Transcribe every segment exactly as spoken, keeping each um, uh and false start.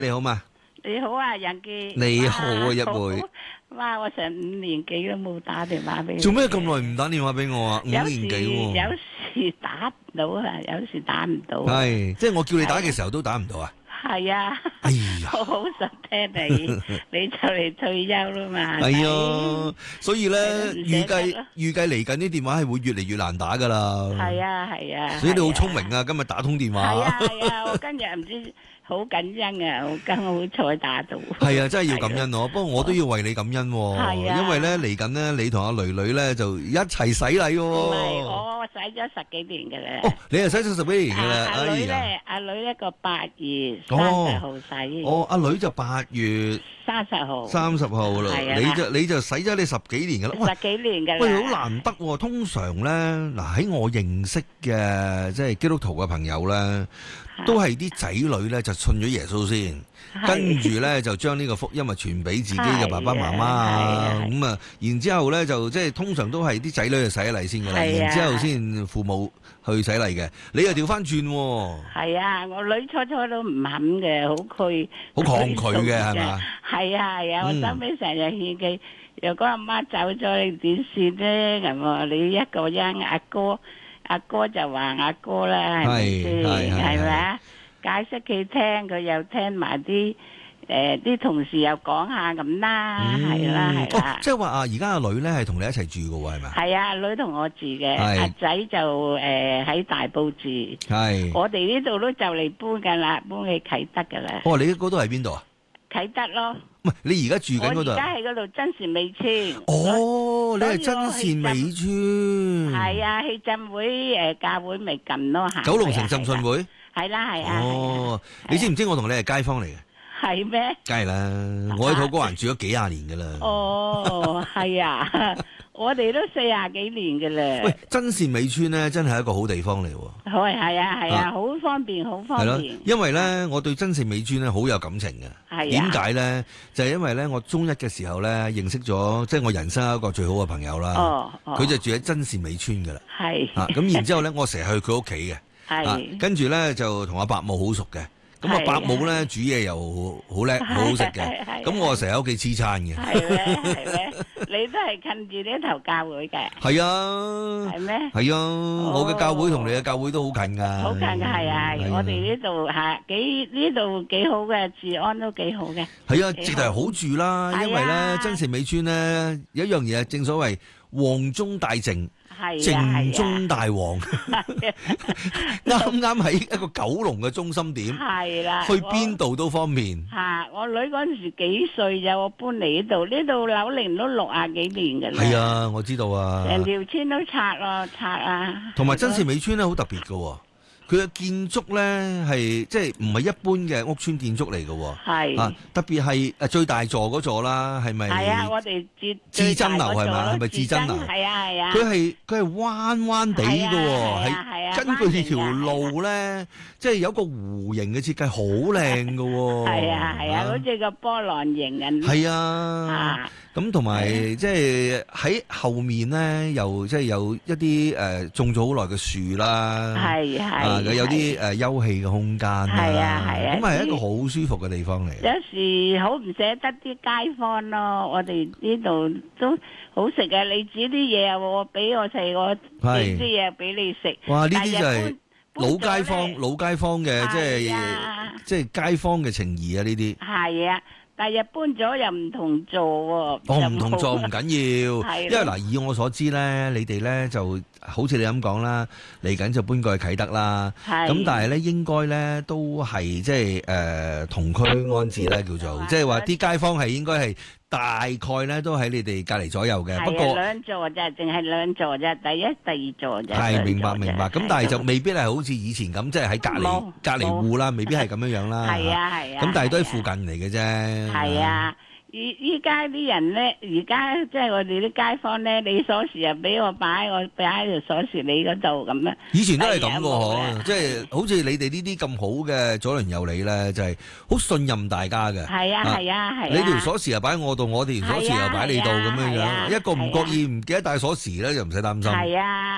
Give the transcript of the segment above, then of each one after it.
你好嘛？ 你好啊，楊記。 你好啊，一妹。 哇！我成五年幾都冇打電話俾你。 做咩咁耐唔打電話俾我啊？五年幾喎？ 有時打唔到啊，有時打唔到。 係，即係我叫你打嘅時候都打唔到啊？ 係啊。 哎呀， 我好想聽你，你就嚟退休啦嘛。 係啊，所以咧預計預計嚟緊啲電話係會越嚟越難打噶啦。 係啊係啊。 所以你好聰明啊，今日打通電話。 係啊係啊，我今日唔知。好感恩啊！我今好彩打到。 係啊，真係要感恩我。不過我都要為你感恩喎。 係啊。 因為咧嚟緊咧，你同阿女女咧就一齊洗禮喎。 唔係，我洗咗十幾年㗎啦。 哦，你係洗咗十幾年㗎啦。 阿女咧，阿女一個八月三十號洗。 哦，阿女就八月三十號。三十號啦。係啊。你就你就洗咗你十幾年㗎啦。 十幾年㗎啦。 喂，好難得喎。通常咧，嗱喺我認識嘅即係基督徒嘅朋友咧。都係啲仔女咧就信咗耶穌先，跟住咧就將呢個福音啊傳俾自己嘅爸爸媽媽啊，咁啊，然之後咧就即係通常都係啲仔女就洗禮先噶啦，然之後先父母去洗禮嘅，你又調翻轉喎。係啊，我女初初都唔肯嘅，好拒， 好抗拒嘅係嘛？ 係啊係啊，我收尾成日勸佢，如果阿媽走咗，你點算咧？咁啊，你一個人阿哥。阿哥就話阿哥啦，係咪先？係咪啊？解釋佢聽，佢又聽埋啲誒啲同事又講下咁啦，係啦係啦。 即係話啊，而家阿女咧係同你一齊住噶喎，係咪？ 係啊，阿女同我住嘅，阿仔就誒喺大埔住。係。我哋呢度都就嚟搬噶啦，搬去啟德噶啦。 哦，你嗰度喺邊度啊？ 啟德咯。 唔係，你而家住緊嗰度？ 我而家喺嗰度真善美村。 哦，你係真善美村。 係啊，去浸會誒教會咪近咯嚇。 九龍城浸信會。 係啦係啊。 哦，你知唔知我同你係街坊嚟嘅？ 係咩？ 梗係啦，我喺土瓜灣住咗幾廿年噶啦。 哦，係啊，我哋都四廿幾年噶啦。 喂，真善美村咧，真係一個好地方嚟喎。 係係啊係啊，好方便好方便。係咯， 因為咧，我對真善美村咧好有感情嘅。係啊。點解咧？就係因為咧，我中一嘅時候咧，認識咗即係我人生一個最好嘅朋友啦。哦。佢就住喺真善美村噶啦。係。啊，咁然之後咧，我成日去佢屋企嘅。係。跟住咧就同阿伯母好熟嘅。咁啊，伯母咧煮嘢又好叻，好好食嘅。咁我成日喺屋企黐餐嘅。係咩？係咩？你都係近住呢頭教會嘅。係啊。係咩？係啊，我嘅教會同你嘅教會都好近噶。好近嘅係啊，我哋呢度係幾呢度幾好嘅，治安都幾好嘅。係啊，直頭係好住啦，因為咧真善美村咧有一樣嘢，正所謂旺中帶靜。靜中大旺，啱啱喺一個九龍嘅中心點，係啦，去邊度都方便。吓，我女嗰陣時幾歲就我搬嚟呢度，呢度樓齡都六啊幾年噶啦。係啊，我知道啊。成條村都拆咯，拆啊。同埋真善美村咧好特別噶。佢嘅建築咧係即係唔係一般嘅屋村建築嚟嘅，係啊，特別係誒最大座嗰座啦，係咪？係啊，我哋至至真樓係嘛？係咪至真樓？係啊係啊。佢係佢係彎彎地嘅，係根據條路咧，即係有個弧形嘅設計，好靚嘅。係啊係啊，好似個波浪形咁。係啊。咁同埋即係喺後面咧，又即係有一啲誒種咗好耐嘅樹啦，係係啊，有啲誒休憩嘅空間啦，係啊係啊，咁係一個好舒服嘅地方嚟。有時好唔捨得啲街坊咯，我哋呢度都好食嘅，你煮啲嘢我俾我食，我煮啲嘢俾你食。哇！呢啲就係老街坊老街坊嘅即係即係街坊嘅情誼啊！呢啲係啊。但係搬咗又唔同座喎，哦唔同座唔緊要，因為嗱以我所知咧，你哋咧就好似你咁講啦，嚟緊就搬過去啟德啦，咁但係咧應該咧都係即係誒同區安置咧叫做，即係話啲街坊係應該係大概咧都喺你哋隔離左右嘅，不過兩座啫，淨係兩座啫，第一、第二座啫。係明白明白，咁但係就未必係好似以前咁，即係喺隔離隔離戶啦，未必係咁樣樣啦。係啊係啊，咁但係都係附近嚟嘅啫。係啊。依依家啲人咧，而家即係我哋啲街坊咧，你鎖匙又俾我擺，我擺條鎖匙你嗰度咁樣。以前都係咁嘅嗬，即係好似你哋呢啲咁好嘅左鄰右里咧，就係好信任大家嘅。係啊係啊係啊！你條鎖匙又擺我度，我條鎖匙又擺你度咁樣樣，一個唔覺意唔記得帶鎖匙咧，就唔使擔心。係啊。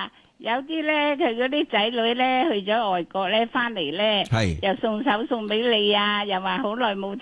有啲咧，佢嗰啲仔女咧去咗外國咧，翻嚟咧，又送手送俾你啊，又話好耐冇